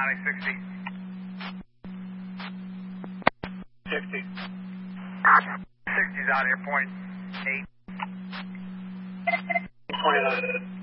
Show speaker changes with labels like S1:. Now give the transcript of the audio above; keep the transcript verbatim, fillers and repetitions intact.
S1: Contact sixty.
S2: sixty.
S1: sixty's out here, point eight.
S2: twenty-nine.